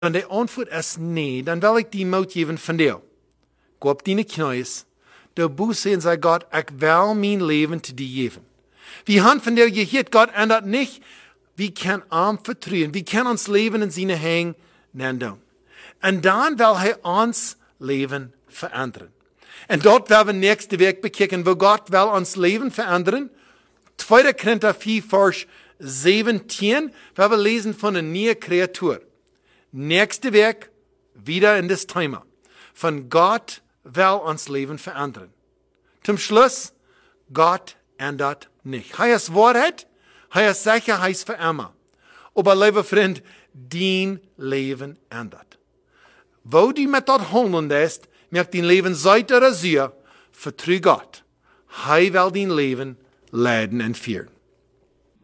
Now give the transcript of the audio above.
En die antwoord is nee, dan wil ek die moed geven van jou. Go op die knies, de boe sê en sê, God, ek wil mijn leven te die geven. Wie hand van jou geheet, God, en dat niet, wie kan arm vertrouwen, wie kan ons leven in zijn hang doen. En dan wil hij ons leven veranderen. En dat wil we nächste week bekijken, wo God wil ons leven veranderen. 2 Korinther 4, vers 17, waar we lezen van een nieuwe creatuur. Nächste week, wieder in das Thema. Von Gott will ons leven veranderen. Zum Schluss, Gott ändert nicht. Hij is Wahrheit, hij is sicher, hij is für immer. Aber, lieber Freund, dein Leben ändert. Wo du mit dat handeln lässt, merkt dein Leben seit oder sehr, vertrau Gott. Hij will dein Leben leiden und führen.